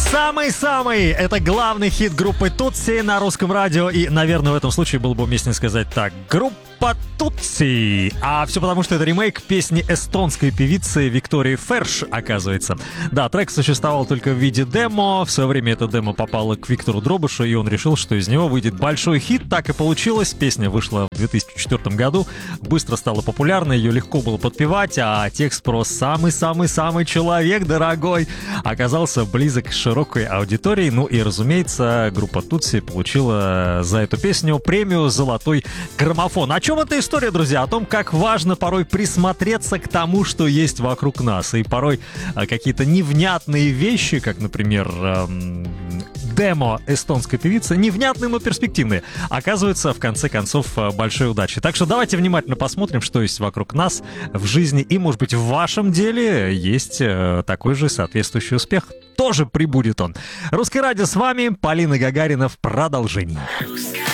Самый-самый! Это главный хит группы Тутси на русском радио. И, наверное, в этом случае было бы уместнее сказать так. Группа Тутси. А все потому, что это ремейк песни эстонской певицы Виктории Ферш, оказывается. Да, трек существовал только в виде демо. В свое время это демо попало к Виктору Дробышу, и он решил, что из него выйдет большой хит. Так и получилось. Песня вышла в 2004 году. Быстро стала популярной, ее легко было подпевать, а текст про самый-самый-самый человек, дорогой, оказался близок к широкой аудитории. Ну и, разумеется, группа Тутси получила за эту песню премию «Золотой граммофон». О чем эта история, друзья? О том, как важно порой присмотреться к тому, что есть вокруг нас. И порой какие-то невнятные вещи, как, например, демо эстонской певицы, невнятные, но перспективные, оказываются, в конце концов, большой удачей. Так что давайте внимательно посмотрим, что есть вокруг нас в жизни. И, может быть, в вашем деле есть такой же соответствующий успех. Тоже прибудет он. Русское радио с вами. Полина Гагарина в продолжении.